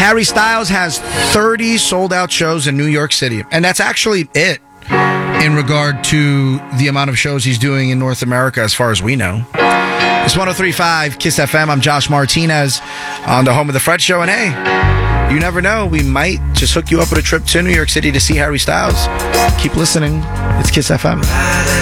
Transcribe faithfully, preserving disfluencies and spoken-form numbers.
Harry Styles has thirty sold-out shows in New York City, and that's actually it in regard to the amount of shows he's doing in North America, as far as we know. It's one oh three point five Kiss F M. I'm Josh Martinez on the home of the Fred Show, and hey, you never know, we might just hook you up with a trip to New York City to see Harry Styles. Keep listening. It's Kiss F M.